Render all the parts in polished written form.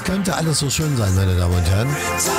könnte alles so schön sein, meine Damen und Herren.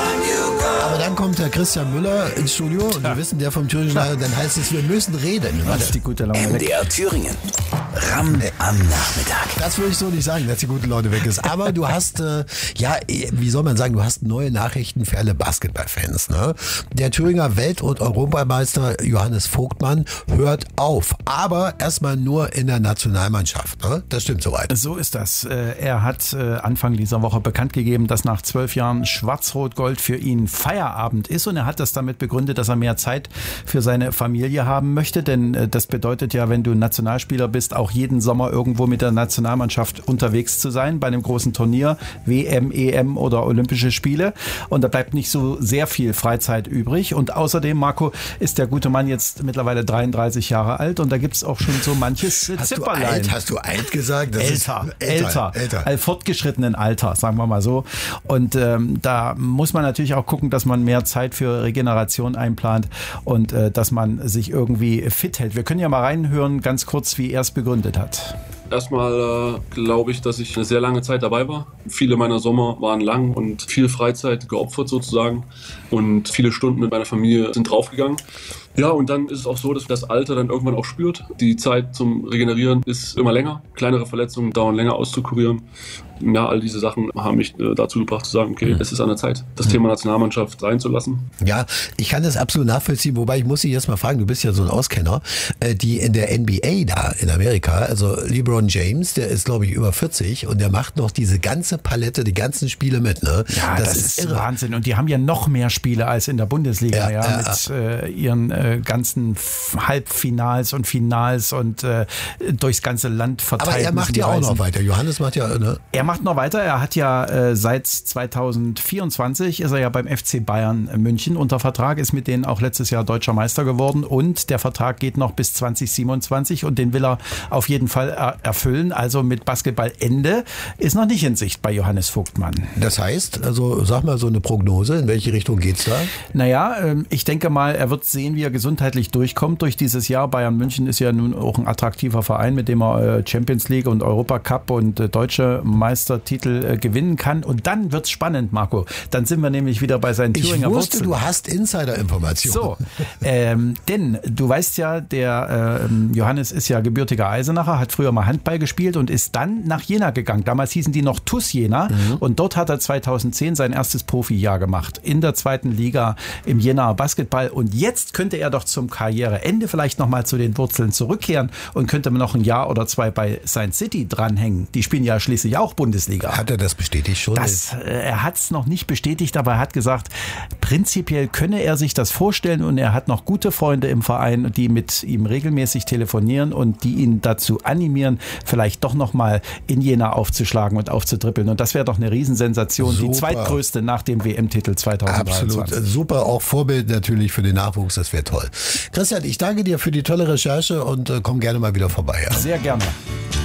Aber dann kommt der Christian Müller ins Studio und wir wissen, der vom Thüringen, dann heißt es, wir müssen reden. Das ist die gute Laune weg. NDR Thüringen. Ram am Nachmittag. Das würde ich so nicht sagen, dass die gute Laune weg ist. Aber du hast, wie soll man sagen, du hast neue Nachrichten für alle Basketballfans. Ne? Der Thüringer Welt- und Europameister Johannes Vogtmann hört auf. Aber erstmal nur in der Nationalmannschaft. Ne? Das stimmt soweit. So ist das. Er hat Anfang dieser Woche bekannt gegeben, dass nach 12 Jahren Schwarz-Rot-Gold für ihn Feierabend ist. Und er hat das damit begründet, dass er mehr Zeit für seine Familie haben möchte. Denn das bedeutet ja, wenn du Nationalspieler bist, auch jeden Sommer irgendwo mit der Nationalmannschaft unterwegs zu sein, bei einem großen Turnier, WM, EM oder Olympische Spiele. Und da bleibt nicht so sehr viel Freizeit übrig. Und außerdem, Marco, ist der gute Mann jetzt mittlerweile 33 Jahre alt und da gibt es auch schon so manches Zipperlein. Hast du alt gesagt? Das Älter. Fortgeschrittenen Alter, sagen wir mal so. Und da muss man natürlich auch gucken, dass man mehr Zeit für Regeneration einplant und dass man sich irgendwie fit hält. Wir können ja mal reinhören, ganz kurz, wie er es begründet hat. Erstmal glaube ich, dass ich eine sehr lange Zeit dabei war. Viele meiner Sommer waren lang und viel Freizeit geopfert sozusagen. Und viele Stunden mit meiner Familie sind draufgegangen. Ja, und dann ist es auch so, dass das Alter dann irgendwann auch spürt. Die Zeit zum Regenerieren ist immer länger. Kleinere Verletzungen dauern länger auszukurieren. Ja, all diese Sachen haben mich dazu gebracht zu sagen, okay, es ist an der Zeit, das Thema Nationalmannschaft sein zu lassen. Ja, ich kann das absolut nachvollziehen, wobei ich muss dich jetzt mal fragen, du bist ja so ein Auskenner, die in der NBA da in Amerika, also LeBron James, der ist glaube ich über 40 und der macht noch diese ganze Palette, die ganzen Spiele mit, ne? Ja, das ist irre. Wahnsinn und die haben ja noch mehr Spiele als in der Bundesliga, mit ihren ganzen Halbfinals und Finals und durchs ganze Land verteilt. Aber er macht ja auch noch weiter, Johannes macht ja, ne? Er macht noch weiter. Er hat ja seit 2024 ist er ja beim FC Bayern München unter Vertrag, ist mit denen auch letztes Jahr deutscher Meister geworden und der Vertrag geht noch bis 2027 und den will er auf jeden Fall erfüllen. Also mit Basketballende ist noch nicht in Sicht bei Johannes Vogtmann. Das heißt, also sag mal so eine Prognose, in welche Richtung geht's da? Naja, ich denke mal, er wird sehen, wie er gesundheitlich durchkommt durch dieses Jahr. Bayern München ist ja nun auch ein attraktiver Verein, mit dem er Champions League und Europacup und deutsche Meistertitel gewinnen kann. Und dann wird's spannend, Marco. Dann sind wir nämlich wieder bei seinen Thüringer Wurzeln. Ich wusste, du hast Insider-Informationen. So, denn du weißt ja, der Johannes ist ja gebürtiger Eisenacher, hat früher mal Handball gespielt und ist dann nach Jena gegangen. Damals hießen die noch TuS Jena und dort hat er 2010 sein erstes Profijahr gemacht. In der 2. Liga im Jenaer Basketball. Und jetzt könnte er doch zum Karriereende vielleicht nochmal zu den Wurzeln zurückkehren und könnte noch ein Jahr oder zwei bei Saint City dranhängen. Die spielen ja schließlich auch Bundesliga. Hat er das bestätigt schon? Er hat es noch nicht bestätigt, aber er hat gesagt, prinzipiell könne er sich das vorstellen und er hat noch gute Freunde im Verein, die mit ihm regelmäßig telefonieren und die ihn dazu animieren, vielleicht doch nochmal in Jena aufzuschlagen und aufzutrippeln. Und das wäre doch eine Riesensensation, Super. Die zweitgrößte nach dem WM-Titel 2023. Absolut, super, auch Vorbild natürlich für den Nachwuchs, das wäre toll. Christian, ich danke dir für die tolle Recherche und komm gerne mal wieder vorbei. Ja? Sehr gerne.